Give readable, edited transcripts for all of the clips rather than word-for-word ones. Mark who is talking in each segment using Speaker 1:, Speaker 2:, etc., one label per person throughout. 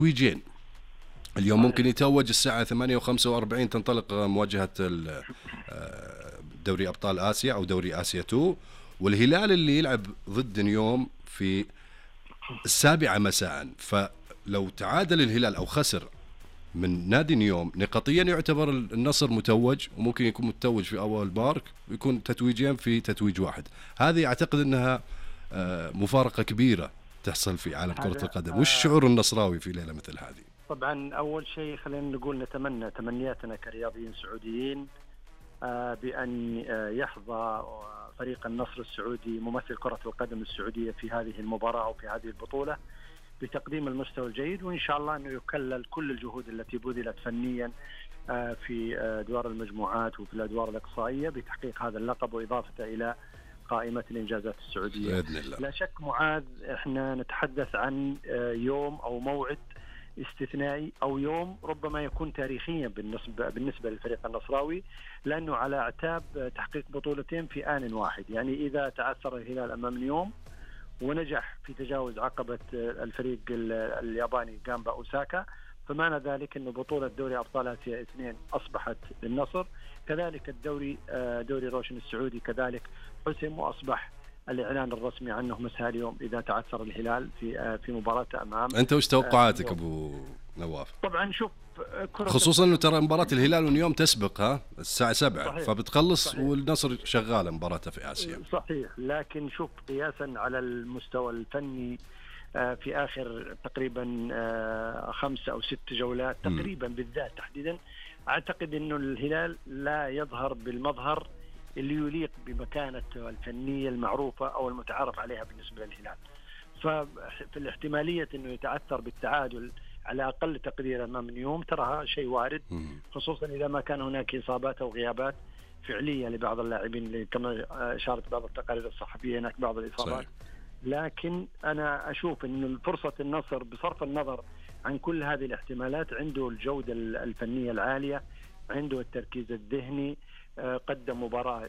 Speaker 1: تتويجين اليوم. ممكن يتوج الساعة 8:45 تنطلق مواجهة دوري أبطال آسيا أو دوري آسيا 2، والهلال اللي يلعب ضد نيوم في 7 مساء. فلو تعادل الهلال أو خسر من نادي نيوم نقطيا يعتبر النصر متوج، وممكن يكون متوج في أول بارك ويكون تتويجين في تتويج واحد. هذه أعتقد أنها مفارقة كبيرة تحصل في عالم كرة القدم. وش شعور النصراوي في ليلة مثل هذه؟
Speaker 2: طبعا أول شيء خلينا نقول نتمنى تمنياتنا كرياضيين سعوديين بأن يحظى فريق النصر السعودي ممثل كرة القدم السعودية في هذه المباراة أو في هذه البطولة بتقديم المستوى الجيد، وإن شاء الله أنه يكلل كل الجهود التي بذلت فنيا في أدوار المجموعات وفي الأدوار الإقصائية بتحقيق هذا اللقب وإضافته إلى قائمة الإنجازات السعودية
Speaker 1: بإذن الله.
Speaker 2: لا شك معاذ إحنا نتحدث عن يوم أو موعد استثنائي أو يوم ربما يكون تاريخيا بالنسبة للفريق النصراوي، لأنه على اعتاب تحقيق بطولتين في آن واحد. يعني إذا تعثر الهلال أمام نيوم ونجح في تجاوز عقبة الفريق الياباني جامبا أوساكا، فمعنى ذلك أن بطولة دوري أبطال آسيا 2 أصبحت للنصر، كذلك الدوري دوري روشن السعودي كذلك حسم وأصبح الإعلان الرسمي عنه مساء اليوم إذا تعثر الهلال في مباراته أمام.
Speaker 1: أنت وش توقعاتك أبو نواف؟
Speaker 2: طبعا شوف
Speaker 1: خصوصا أنه ترى مباراة الهلال واليوم تسبقها الساعة 7 صحيح. فبتخلص صحيح. والنصر شغالة مباراته في آسيا
Speaker 2: صحيح، لكن شوف قياسا على المستوى الفني في آخر تقريبا 5 أو 6 جولات تقريبا بالذات تحديدا، أعتقد أنه الهلال لا يظهر بالمظهر اللي يليق بمكانته الفنية المعروفة أو المتعارف عليها بالنسبة للهلال. ففي الاحتمالية أنه يتعثر بالتعادل على أقل تقدير أمام نيوم تراها شيء وارد، خصوصا إذا ما كان هناك إصابات أو غيابات فعلية لبعض اللاعبين كما أشارت بعض التقارير الصحفية هناك بعض الإصابات. لكن أنا أشوف أن فرصة النصر بصرف النظر عن كل هذه الاحتمالات عنده الجودة الفنية العالية، عنده التركيز الذهني، قدم مباراة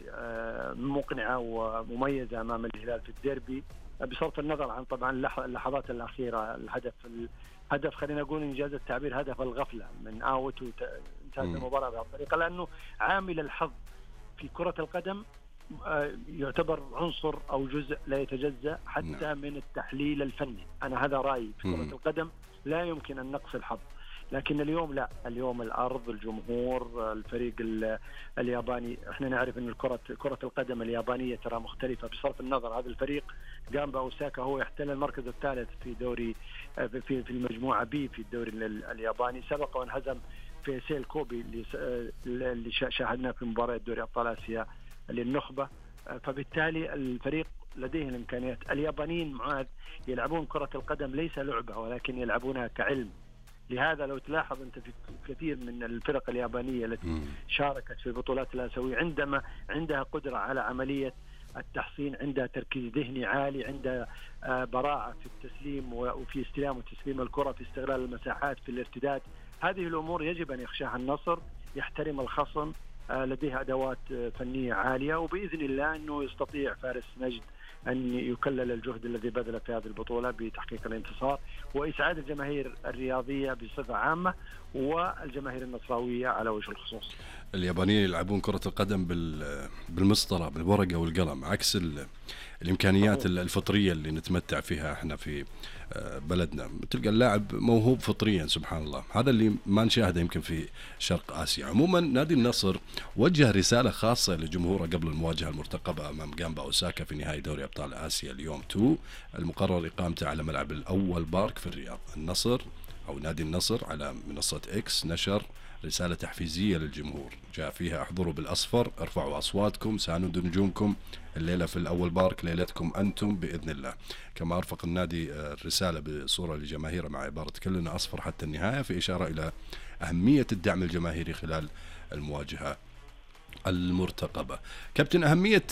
Speaker 2: مقنعة ومميزة أمام الهلال في الديربي بصرف النظر عن طبعا اللحظات الأخيرة. الهدف خلينا نقول إنجاز التعبير هدف الغفلة من آوت وانتهت المباراة بهذه الطريقة، لأنه عامل الحظ في كرة القدم يعتبر عنصر أو جزء لا يتجزأ حتى من التحليل الفني. أنا هذا رأيي في كرة القدم، لا يمكن أن نقص الحظ. لكن اليوم لا، اليوم الأرض، الجمهور، الفريق الياباني، احنا نعرف أن كرة القدم اليابانية ترى مختلفة بصرف النظر. هذا الفريق جامبا أوساكا هو يحتل المركز الثالث في دوري في المجموعة بي في الدوري الياباني، سبق وانهزم في سيل كوبي اللي شاهدنا في مباراة دوري أبطال آسيا للنخبة. فبالتالي الفريق لديه الإمكانيات. اليابانيين معاذ يلعبون كرة القدم ليس لعبة ولكن يلعبونها كعلم. لهذا لو تلاحظ أنت في كثير من الفرق اليابانية التي شاركت في البطولات الآسيوية عندها قدرة على عملية التحصين، عندها تركيز ذهني عالي، عندها براعة في التسليم وفي استلام وتسليم الكرة، في استغلال المساحات، في الارتداد. هذه الأمور يجب أن يخشاها النصر، يحترم الخصم، لديه أدوات فنية عالية، وبإذن الله أنه يستطيع فارس نجد أن يكلل الجهد الذي بذل في هذه البطولة بتحقيق الانتصار وإسعاد الجماهير الرياضية بصفة عامة والجماهير النصراوية على وجه الخصوص.
Speaker 1: اليابانيين يلعبون كرة القدم بالمسطرة بالورقة والقلم، عكس الإمكانيات الفطرية اللي نتمتع فيها احنا في بلدنا. تلقى اللاعب موهوب فطريا سبحان الله، هذا اللي ما نشاهده يمكن في شرق آسيا. عموما نادي النصر وجه رسالة خاصة لجمهوره قبل المواجهة المرتقبة أمام جامبا أوساكا في نهائي دوري أبطال آسيا اليوم 2 المقرر إقامته على ملعب الأول بارك في الرياض. النصر أو نادي النصر على منصة إكس نشر رسالة تحفيزية للجمهور جاء فيها: احضروا بالأصفر، ارفعوا أصواتكم، ساندوا نجومكم، الليلة في الأول بارك ليلتكم أنتم بإذن الله. كما أرفق النادي الرسالة بصورة لجماهيره مع عبارة كلنا أصفر حتى النهاية، في إشارة إلى أهمية الدعم الجماهيري خلال المواجهة المرتقبة. كابتن، أهمية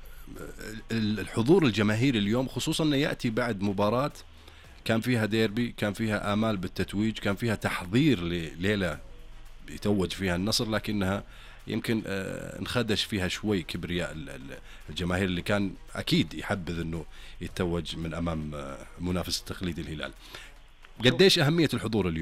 Speaker 1: الحضور الجماهيري اليوم، خصوصا أنه يأتي بعد مباراة كان فيها ديربي، كان فيها آمال بالتتويج، كان فيها تحضير لليلة يتوج فيها النصر، لكنها يمكن انخدش فيها شوي كبرياء الجماهير اللي كان أكيد يحبذ أنه يتوج من أمام منافس التقليدي الهلال. قديش أهمية الحضور اليوم؟